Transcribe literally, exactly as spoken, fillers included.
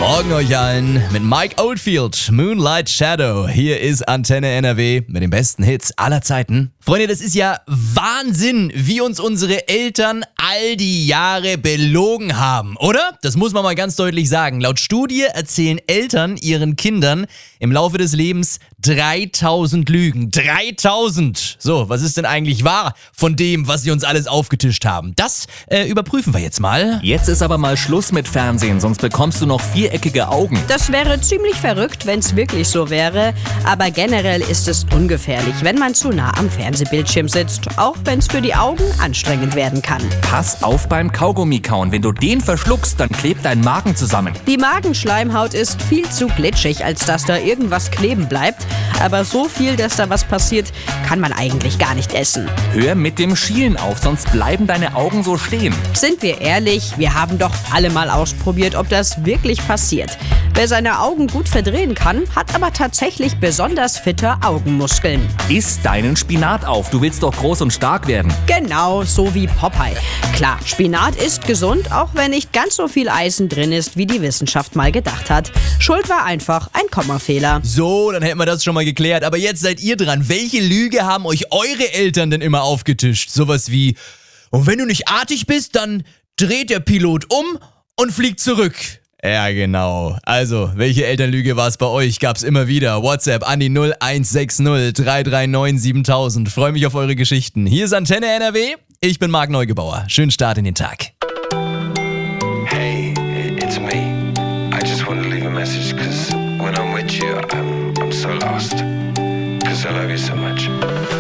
Morgen euch allen mit Mike Oldfield, Moonlight Shadow. Hier ist Antenne N R W mit den besten Hits aller Zeiten. Freunde, das ist ja Wahnsinn, wie uns unsere Eltern all die Jahre belogen haben, oder? Das muss man mal ganz deutlich sagen. Laut Studie erzählen Eltern ihren Kindern im Laufe des Lebens dreitausend Lügen. dreitausend! So, was ist denn eigentlich wahr von dem, was sie uns alles aufgetischt haben? Das äh, überprüfen wir jetzt mal. Jetzt ist aber mal Schluss mit Fernsehen, sonst bekommst du noch viereckige Augen. Das wäre ziemlich verrückt, wenn es wirklich so wäre. Aber generell ist es ungefährlich, wenn man zu nah am Fernsehbildschirm sitzt. Auch wenn es für die Augen anstrengend werden kann. Pass auf beim Kaugummi kauen. Wenn du den verschluckst, dann klebt dein Magen zusammen. Die Magenschleimhaut ist viel zu glitschig, als dass da irgendwas kleben bleibt. Aber so viel, dass da was passiert, kann man eigentlich gar nicht essen. Hör mit dem Schielen auf, sonst bleiben deine Augen so stehen. Sind wir ehrlich, wir haben doch alle mal ausprobiert, ob das wirklich passiert. Wer seine Augen gut verdrehen kann, hat aber tatsächlich besonders fitte Augenmuskeln. Iss deinen Spinat auf, du willst doch groß und stark werden. Genau, so wie Popeye. Klar, Spinat ist gesund, auch wenn nicht ganz so viel Eisen drin ist, wie die Wissenschaft mal gedacht hat. Schuld war einfach ein Kommafehler. So, dann hätten wir das schon mal geklärt. Aber jetzt seid ihr dran. Welche Lüge haben euch eure Eltern denn immer aufgetischt? Sowas wie, und wenn du nicht artig bist, dann dreht der Pilot um und fliegt zurück. Ja, genau. Also, welche Elternlüge war es bei euch? Gab's immer wieder. WhatsApp an die null eins sechs null drei drei neun siebentausend. Freue mich auf eure Geschichten. Hier ist Antenne N R W. Ich bin Marc Neugebauer. Schönen Start in den Tag.